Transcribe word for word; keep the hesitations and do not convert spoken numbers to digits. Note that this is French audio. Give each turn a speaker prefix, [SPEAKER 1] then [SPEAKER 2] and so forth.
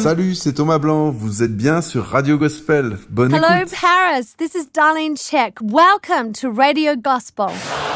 [SPEAKER 1] Salut, c'est Thomas Blanc. Vous êtes bien sur Radio Gospel. Bonne
[SPEAKER 2] Hello,
[SPEAKER 1] écoute.
[SPEAKER 2] Paris. This is Darlene Check. Welcome to Radio Gospel.